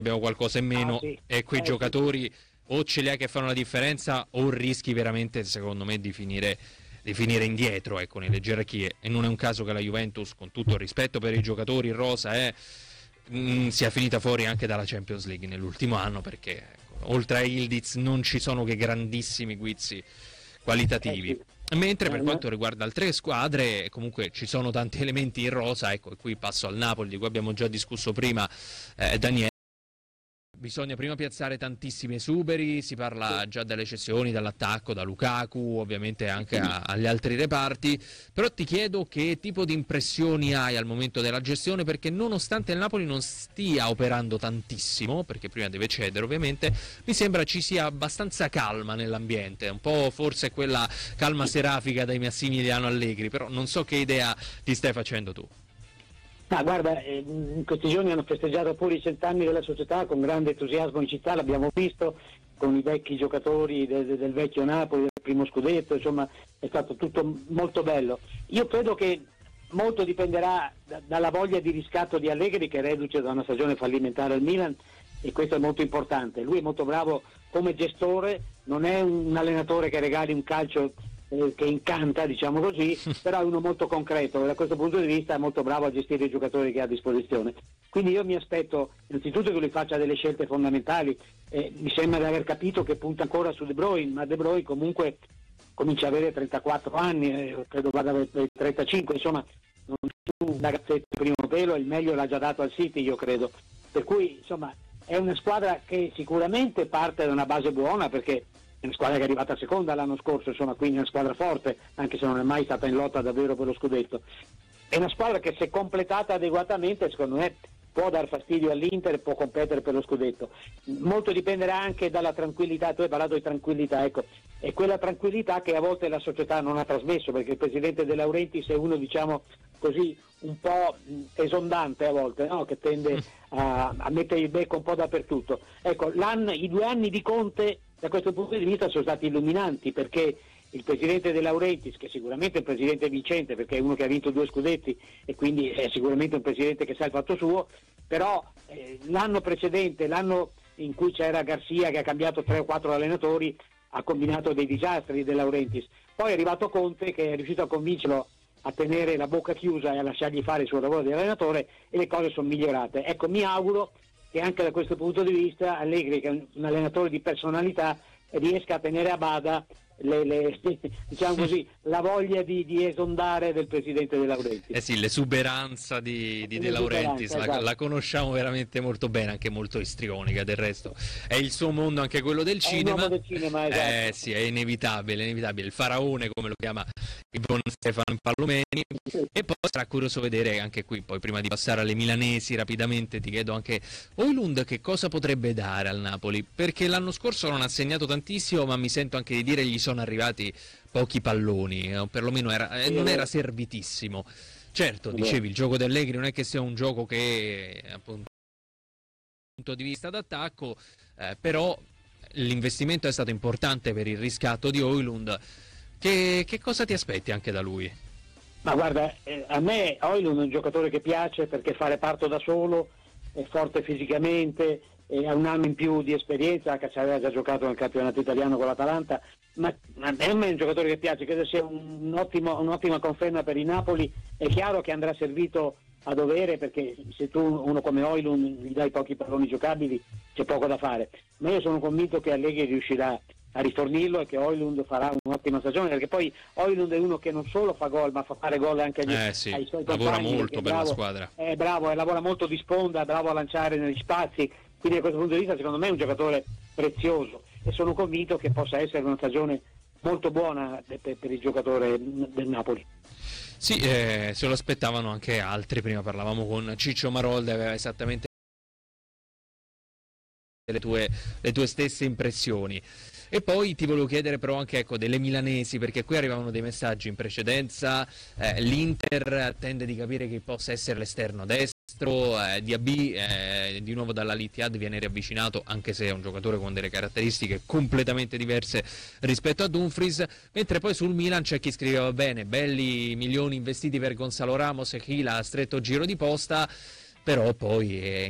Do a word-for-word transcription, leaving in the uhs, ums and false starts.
abbiamo qualcosa in meno ah, sì. e quei eh, giocatori sì. O ce li hai che fanno la differenza o rischi veramente, secondo me, di finire, di finire indietro, ecco, nelle gerarchie. E non è un caso che la Juventus, con tutto il rispetto per i giocatori in rosa, è, mh, sia finita fuori anche dalla Champions League nell'ultimo anno, perché ecco, oltre a Ildiz non ci sono che grandissimi guizzi qualitativi. eh, sì. Mentre per Eh, quanto riguarda altre squadre, comunque ci sono tanti elementi in rosa, ecco, e qui passo al Napoli, di cui abbiamo già discusso prima, eh, Daniele. Bisogna prima piazzare tantissimi esuberi, si parla già delle cessioni, dall'attacco, da Lukaku, ovviamente anche a, agli altri reparti, però ti chiedo che tipo di impressioni hai al momento della gestione, perché nonostante il Napoli non stia operando tantissimo, perché prima deve cedere ovviamente, mi sembra ci sia abbastanza calma nell'ambiente, un po' forse quella calma serafica dai Massimiliano Allegri, però non so che idea ti stai facendo tu. Ma guarda, eh, in questi giorni hanno festeggiato pure i cent'anni della società con grande entusiasmo in città, l'abbiamo visto con i vecchi giocatori de, de, del vecchio Napoli, del primo scudetto, insomma è stato tutto molto bello. Io credo che molto dipenderà da, dalla voglia di riscatto di Allegri, che è reduce da una stagione fallimentare al Milan, e questo è molto importante. Lui è molto bravo come gestore, non è un allenatore che regali un calcio eh, che incanta, diciamo così, però è uno molto concreto, da questo punto di vista è molto bravo a gestire i giocatori che ha a disposizione. Quindi io mi aspetto innanzitutto che lui faccia delle scelte fondamentali, eh, mi sembra di aver capito che punta ancora su De Bruyne, ma De Bruyne comunque comincia ad avere trentaquattro anni, eh, credo vada per trentacinque, insomma non è più un ragazzetto primo pelo, il meglio l'ha già dato al City, io credo, per cui insomma è una squadra che sicuramente parte da una base buona, perché è una squadra che è arrivata seconda l'anno scorso, insomma, quindi è una squadra forte, anche se non è mai stata in lotta davvero per lo scudetto. È una squadra che, se completata adeguatamente, secondo me può dar fastidio all'Inter e può competere per lo scudetto. Molto dipenderà anche dalla tranquillità, tu hai parlato di tranquillità, ecco, è quella tranquillità che a volte la società non ha trasmesso, perché il presidente De Laurentiis è uno, diciamo così, un po' esondante a volte, no? Che tende a, a mettere il becco un po' dappertutto. Ecco, l'anno, i due anni di Conte da questo punto di vista sono stati illuminanti, perché il presidente De Laurentiis, che sicuramente è un presidente vincente, perché è uno che ha vinto due scudetti e quindi è sicuramente un presidente che sa il fatto suo, però eh, l'anno precedente, l'anno in cui c'era Garcia che ha cambiato tre o quattro allenatori, ha combinato dei disastri De Laurentiis. Poi è arrivato Conte, che è riuscito a convincerlo a tenere la bocca chiusa e a lasciargli fare il suo lavoro di allenatore, e le cose sono migliorate. Ecco, mi auguro che anche da questo punto di vista Allegri, che è un allenatore di personalità, riesca a tenere a bada le, le, diciamo così, la voglia di, di esondare del presidente De Laurentiis. Eh sì, l'esuberanza di, di De Laurentiis, la, esatto. la conosciamo veramente molto bene, anche molto istrionica, del resto è il suo mondo, anche quello del È cinema. del cinema, esatto. Eh sì, è inevitabile, inevitabile, il faraone, come lo chiama il buon Stefano Pallomeni. E poi sarà curioso vedere anche qui, poi prima di passare alle milanesi rapidamente ti chiedo anche Højlund che cosa potrebbe dare al Napoli, perché l'anno scorso non ha segnato tantissimo, ma mi sento anche di dire gli sono arrivati pochi palloni, o perlomeno era, eh, non era servitissimo. Certo, dicevi, il gioco del Allegri non è che sia un gioco che, appunto, dal punto di vista d'attacco, eh, però l'investimento è stato importante per il riscatto di Højlund. Che, che cosa ti aspetti anche da lui? Ma guarda, eh, a me Højlund è un giocatore che piace, perché fa reparto da solo, è forte fisicamente, e ha un anno in più di esperienza, che ci aveva già giocato nel campionato italiano con l'Atalanta, ma a me è un giocatore che piace, credo sia un, un ottimo, un'ottima conferma per il Napoli. È chiaro che andrà servito a dovere, perché se tu uno come Højlund gli dai pochi palloni giocabili c'è poco da fare, ma io sono convinto che Allegri riuscirà a rifornirlo e che Højlund farà un'ottima stagione, perché poi Højlund è uno che non solo fa gol, ma fa fare gol anche agli, eh sì, ai suoi lavora compagni, molto per bravo, la squadra, è bravo, è, lavora molto di sponda, è bravo a lanciare negli spazi, quindi da questo punto di vista secondo me è un giocatore prezioso, e sono convinto che possa essere una stagione molto buona per, per il giocatore del Napoli. Sì, eh, se lo aspettavano anche altri. Prima parlavamo con Ciccio Marolda, aveva esattamente le tue, le tue stesse impressioni. E poi ti volevo chiedere però anche, ecco, delle milanesi, perché qui arrivavano dei messaggi in precedenza, eh, l'Inter attende di capire chi possa essere l'esterno destro, eh, Diaby eh, di nuovo dall'Al-Ittihad viene riavvicinato, anche se è un giocatore con delle caratteristiche completamente diverse rispetto a Dumfries, mentre poi sul Milan c'è chi scriveva bene, belli milioni investiti per Gonzalo Ramos e chi l'ha stretto giro di posta, però poi è